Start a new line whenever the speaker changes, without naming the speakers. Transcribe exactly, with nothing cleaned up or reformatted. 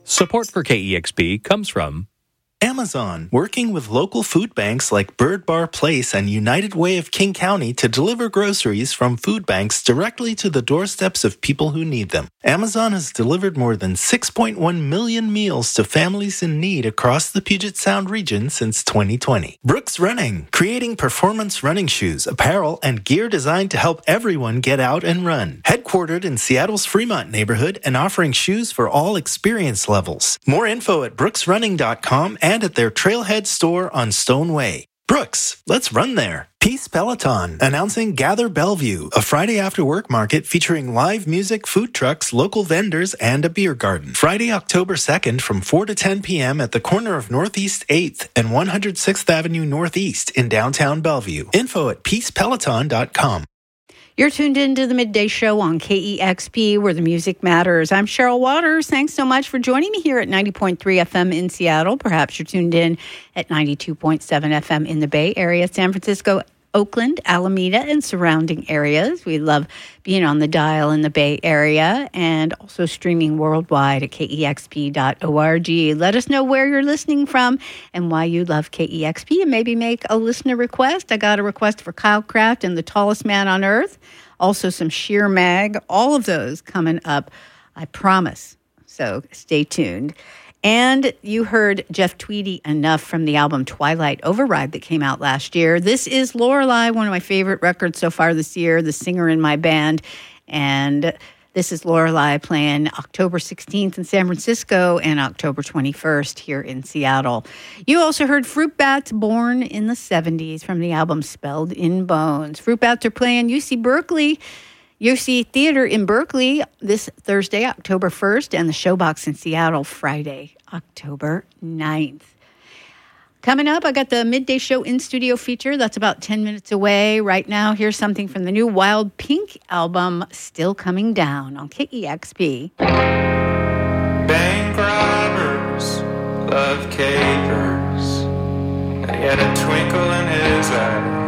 Support for K E X P comes from
Amazon, working with local food banks like Bird Bar Place and United Way of King County to deliver groceries from food banks directly to the doorsteps of people who need them. Amazon has delivered more than six point one million meals to families in need across the Puget Sound region since twenty twenty. Brooks Running, creating performance running shoes, apparel, and gear designed to help everyone get out and run. Headquartered in Seattle's Fremont neighborhood and offering shoes for all experience levels. More info at brooks running dot com and and at their Trailhead store on Stone Way. Brooks, let's run there. Peace Peloton, announcing Gather Bellevue, a Friday after work market featuring live music, food trucks, local vendors, and a beer garden. Friday, October second from four to ten p.m. at the corner of Northeast eighth and one hundred sixth Avenue Northeast in downtown Bellevue. Info at peace peloton dot com.
You're tuned into the Midday Show on K E X P, where the music matters. I'm Cheryl Waters. Thanks so much for joining me here at ninety point three F M in Seattle. Perhaps you're tuned in at ninety-two point seven F M in the Bay Area, San Francisco, Oakland, Alameda, and surrounding areas. We love being on the dial in the Bay Area and also streaming worldwide at K E X P dot org. Let us know where you're listening from and why you love K E X P, and maybe make a listener request. I got a request for Kyle Kraft and The Tallest Man on Earth. Also some Sheer Mag. All of those coming up, I promise. So stay tuned. And you heard Jeff Tweedy enough from the album Twilight Override that came out last year. This is Lorelei, one of my favorite records so far this year, the singer in my band. And this is Lorelei playing October sixteenth in San Francisco and October twenty-first here in Seattle. You also heard Fruit Bats, Born in the seventies, from the album Spelled in Bones. Fruit Bats are playing U C Berkeley. U C Theater in Berkeley this Thursday, October first, and the Showbox in Seattle Friday, October ninth. Coming up, I got the Midday Show in-studio feature. That's about ten minutes away. Right now, here's something from the new Wild Pink album, Still Coming Down, on K E X P.
Bank robbers love capers. He had a twinkle in his eye.